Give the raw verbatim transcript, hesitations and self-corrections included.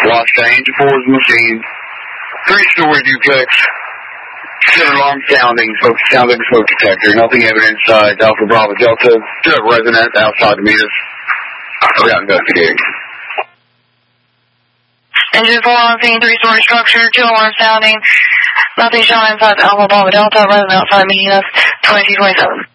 Lost change, fours machine. Three-story duplex. Center alarm sounding. Smoke, sounds like a smoke detector. Nothing evident inside. Alpha Bravo Delta. Still resident outside to meet us. We got investigating. Engine four on scene, three-story structure, two alarm sounding. Nothing showing inside Alpha Bravo Delta. Resident outside meeting us. twenty-two twenty-seven.